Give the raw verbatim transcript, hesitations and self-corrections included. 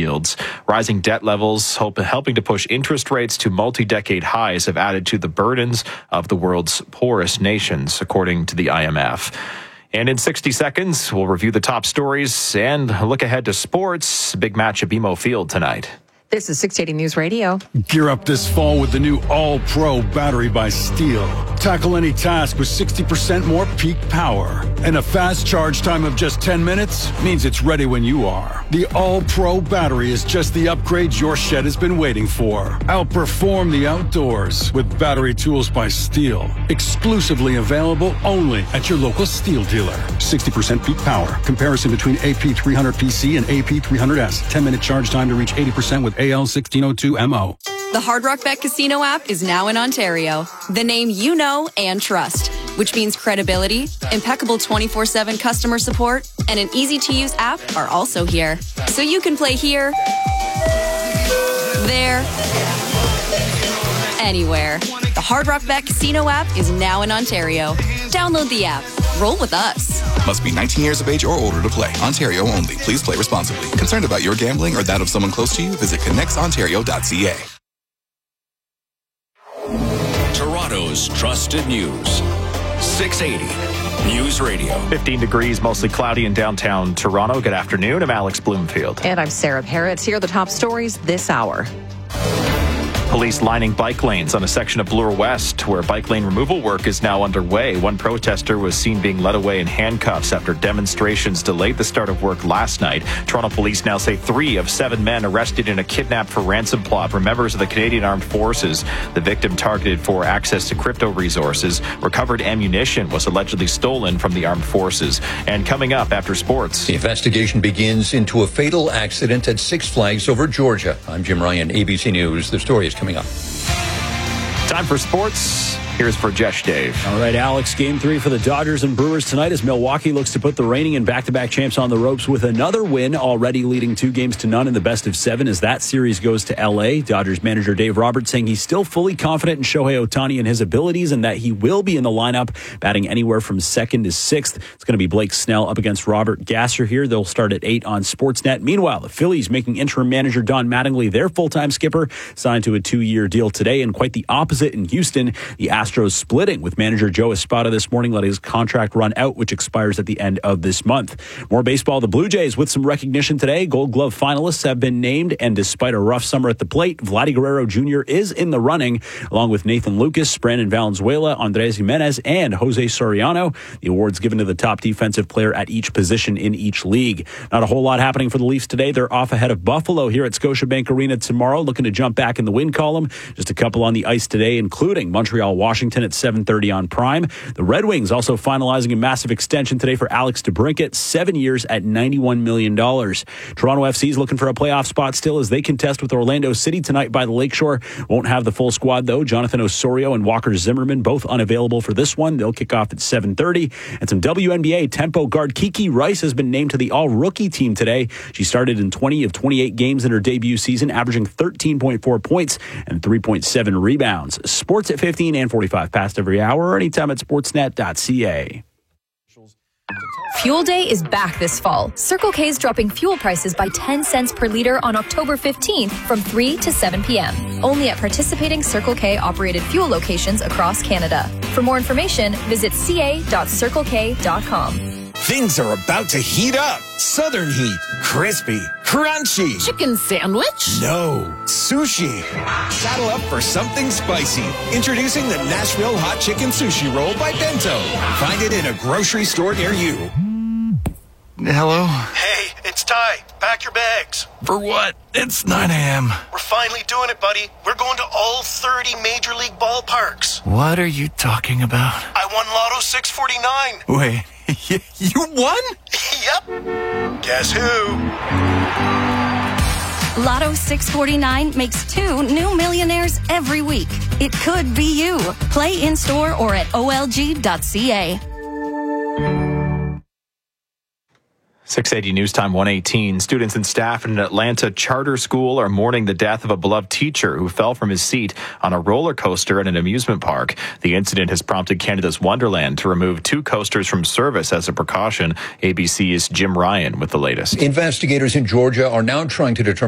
Bloomfields. Rising debt levels, hope, helping to push interest rates to multi-decade highs, have added to the burdens of the world's poorest nations, according to the I M F. And in sixty seconds, we'll review the top stories and look ahead to sports. Big match at B M O Field tonight. This is six eighty News Radio. Gear up this fall with the new All-Pro battery by Steel. Tackle any task with sixty percent more peak power. And a fast charge time of just ten minutes means it's ready when you are. The All-Pro battery is just the upgrade your shed has been waiting for. Outperform the outdoors with battery tools by Steel. Exclusively available only at your local Steel dealer. sixty percent peak power. Comparison between A P three hundred P C and A P three hundred S. ten minute charge time to reach eighty percent with A L sixteen oh two M O. The Hard Rock Bet Casino app is now in Ontario. The name you know and trust, which means credibility, impeccable twenty-four seven customer support, and an easy-to-use app are also here. So you can play here, there, anywhere. The Hard Rock Bet Casino app is now in Ontario. Download the app. Roll with us. Must be nineteen years of age or older to play. Ontario only. Please play responsibly. Concerned about your gambling or that of someone close to you? Visit connects ontario dot c a. Toronto's trusted news. six eighty News Radio. fifteen degrees, mostly cloudy in downtown Toronto. Good afternoon. I'm Alex Bloomfield. And I'm Sarah Parrott. Here are the top stories this hour. Police lining bike lanes on a section of Bloor West where bike lane removal work is now underway. One protester was seen being led away in handcuffs after demonstrations delayed the start of work last night. Toronto police now say three of seven men arrested in a kidnap for ransom plot were members of the Canadian Armed Forces. The victim targeted for access to crypto resources. Recovered ammunition was allegedly stolen from the armed forces. And coming up after sports. The investigation begins into a fatal accident at Six Flags over Georgia. I'm Jim Ryan, A B C News. The story is coming up. Time for sports. Here's Burjesh Dave. All right, Alex, game three for the Dodgers and Brewers tonight as Milwaukee looks to put the reigning and back-to-back champs on the ropes with another win, already leading two games to none in the best of seven as that series goes to L A. Dodgers manager Dave Roberts saying he's still fully confident in Shohei Ohtani and his abilities and that he will be in the lineup, batting anywhere from second to sixth. It's going to be Blake Snell up against Robert Gasser here. They'll start at eight on Sportsnet. Meanwhile, the Phillies making interim manager Don Mattingly their full-time skipper, signed to a two-year deal today, and quite the opposite in Houston. The Astros splitting with manager Joe Espada this morning, letting his contract run out, which expires at the end of this month. More baseball. The Blue Jays with some recognition today. Gold Glove finalists have been named, and despite a rough summer at the plate, Vladdy Guerrero Junior is in the running, along with Nathan Lucas, Brandon Valenzuela, Andres Jimenez, and Jose Soriano. The awards given to the top defensive player at each position in each league. Not a whole lot happening for the Leafs today. They're off ahead of Buffalo here at Scotiabank Arena tomorrow, looking to jump back in the win column. Just a couple on the ice today, including Montreal, Washington at seven thirty on Prime. The Red Wings also finalizing a massive extension today for Alex DeBrincat, seven years at ninety-one million dollars. Toronto F C is looking for a playoff spot still as they contest with Orlando City tonight by the Lakeshore. Won't have the full squad, though. Jonathan Osorio and Walker Zimmerman both unavailable for this one. They'll kick off at seven thirty. And some W N B A tempo guard Kiki Rice has been named to the all-rookie team today. She started in twenty of twenty-eight games in her debut season, averaging thirteen point four points and three point seven rebounds. Sports at fifteen and forty-five past every hour or anytime at sportsnet dot c a. Fuel Day is back this fall. Circle K is dropping fuel prices by ten cents per liter on October fifteenth from three to seven p.m. Only at participating Circle K operated fuel locations across Canada. For more information, visit c a dot circle k dot com. Things are about to heat up. Southern heat. Crispy. Crunchy. Chicken sandwich? No. Sushi. Saddle up for something spicy. Introducing the Nashville Hot Chicken Sushi Roll by Bento. Find it in a grocery store near you. Hello? Hey, it's Ty. Pack your bags. For what? It's nine a.m. We're finally doing it, buddy. We're going to all thirty Major League ballparks. What are you talking about? I won Lotto six forty-nine. Wait, you won? Yep. Guess who? Lotto six forty-nine makes two new millionaires every week. It could be you. Play in-store or at O L G dot C A. six eighty News Time one eighteen. Students and staff in an Atlanta charter school are mourning the death of a beloved teacher who fell from his seat on a roller coaster at an amusement park. The incident has prompted Canada's Wonderland to remove two coasters from service as a precaution. A B C's Jim Ryan with the latest. Investigators in Georgia are now trying to determine